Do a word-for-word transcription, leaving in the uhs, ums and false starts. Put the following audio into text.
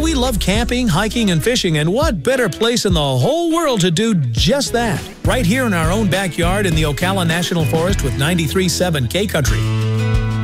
we love camping, hiking, and fishing, and what better place in the whole world to do just that? Right here in our own backyard in the Ocala National Forest with ninety-three point seven K Country.